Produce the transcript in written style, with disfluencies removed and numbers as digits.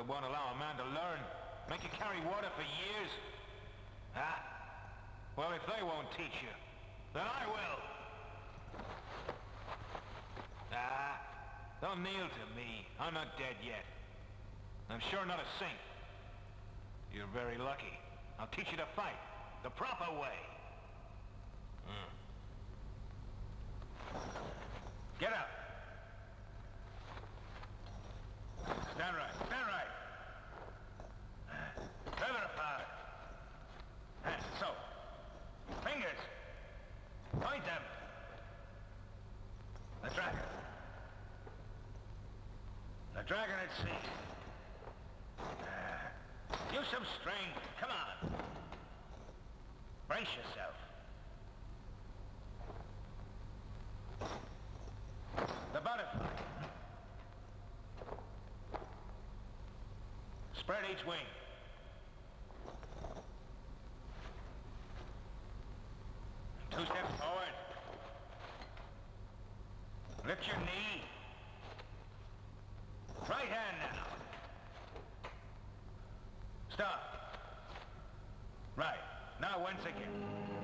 that won't allow a man to learn. Make you carry water for years. Huh? Well, if they won't teach you, then I will. Don't kneel to me. I'm not dead yet. I'm sure not a saint. You're very lucky. I'll teach you to fight the proper way. Get up. Stand right. Stand right. Feather apart. So. Fingers. Point them. The dragon. The dragon at sea. Use some strength. Come on. Brace yourself. The butterfly. Spread each wing. Two steps forward. Lift your knee. Right hand now. Stop. Right. Now once again.